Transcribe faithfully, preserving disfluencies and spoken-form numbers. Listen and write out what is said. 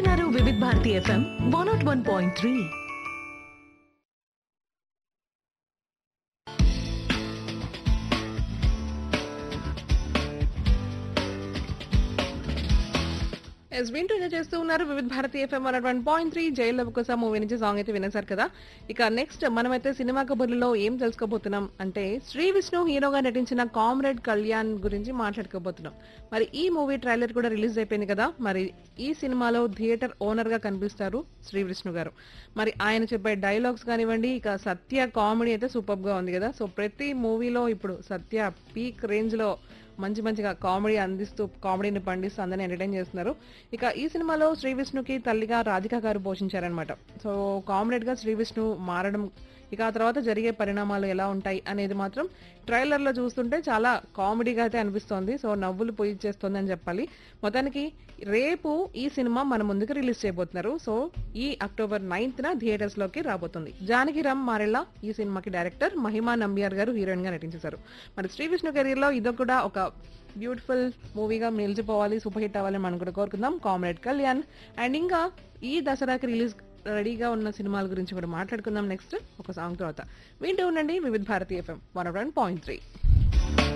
వింటున్నారు వివిధ Bharati FM one not one point three. Yes వింటూ ఎంజాయ్ చేస్తూ ఉన్నారు వివిధ Bharati FM one one point three. Jail కోసం మూవీ నుంచి సాంగ్ అయితే వినేశారు కదా. ఇక నెక్స్ట్ మనమైతే సినిమా కబుర్లలో ఏం తెలుసుకోబోతున్నాం అంటే శ్రీ విష్ణు హీరోగా నటించిన కామ్రేడ్ కళ్యాణ్ గురించి మాట్లాడుకోబోతున్నాం. మరి ఈ మూవీ ట్రైలర్ కూడా రిలీజ్ అయిపోయింది కదా. మరి ఈ సినిమాలో థియేటర్ ఓనర్ గా కనిపిస్తారు శ్రీ విష్ణు గారు. మరి ఆయన చెప్పే డైలాగ్స్ కానివ్వండి, ఇక సత్య కామెడీ అయితే సూపర్ గా ఉంది కదా. సో ప్రతి మూవీలో ఇప్పుడు సత్య పీక్ రేంజ్ లో మంచి మంచిగా కామెడీ అందిస్తూ కామెడీని పండిస్తూ అందరిని ఎంటర్టైన్ చేస్తున్నారు. ఇక ఈ సినిమాలో శ్రీ విష్ణుకి తల్లిగా రాధిక గారు పోషించారనమాట. సో కామ్రేడ్ గా శ్రీ విష్ణు మారడం, ఇక ఆ తర్వాత జరిగే పరిణామాలు ఎలా ఉంటాయి అనేది మాత్రం ట్రైలర్ లో చూస్తుంటే చాలా కామెడీగా అయితే అనిపిస్తోంది. సో నవ్వులు పోయిచ్చేస్తుంది అని చెప్పాలి. మొత్తానికి రేపు ఈ సినిమా మన ముందుకు రిలీజ్ చేయబోతున్నారు. సో ఈ అక్టోబర్ నైన్త్ న థియేటర్స్ లోకి రాబోతుంది. జానకిరామ్ మారెల్లా ఈ సినిమాకి డైరెక్టర్, మహిమా నంబియార్ గారు హీరోయిన్ గా నటించేశారు. మరి శ్రీ విష్ణు కెరీర్ లో ఇదో కూడా ఒక బ్యూటిఫుల్ మూవీగా నిలిచిపోవాలి, సూపర్ హిట్ అవ్వాలని మనం కూడా కోరుకుందాం. కామ్రేడ్ కళ్యాణ్ అండ్ ఇంకా ఈ దసరాకి రిలీజ్ రెడీగా ఉన్న సినిమాల గురించి కూడా మాట్లాడుకుందాం నెక్స్ట్ ఒక సాంగ్ తర్వాత. వింటూ ఉండండి వివిధ Bharati FM one point three.